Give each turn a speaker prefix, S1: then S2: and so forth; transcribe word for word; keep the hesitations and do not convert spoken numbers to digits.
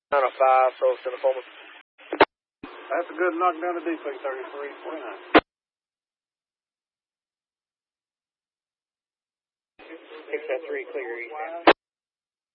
S1: nine oh five, so send a forward.
S2: That's a good knockdown to D P thirty-three forty-nine.
S3: six oh three, clear east.